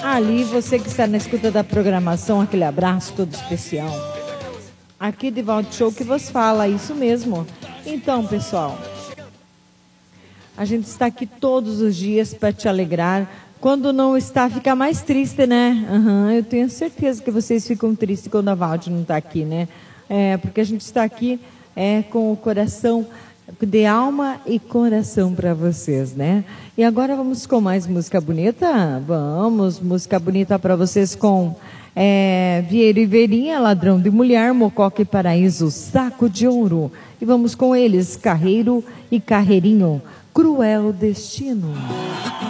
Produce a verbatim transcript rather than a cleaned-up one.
Ali, você que está na escuta da programação, aquele abraço todo especial. Aqui de Valde Show que vos fala, isso mesmo. Então, pessoal, a gente está aqui todos os dias para te alegrar. Quando não está, fica mais triste, né? Uhum, eu tenho certeza que vocês ficam tristes quando a Valde não está aqui, né? É, porque a gente está aqui é, com o coração de alma e coração para vocês, né? E agora vamos com mais música bonita? Vamos, música bonita para vocês com é, Vieira e Veirinha, Ladrão de Mulher, Mococa e Paraíso, Saco de Ouro. E vamos com eles, Carreiro e Carreirinho, Cruel Destino.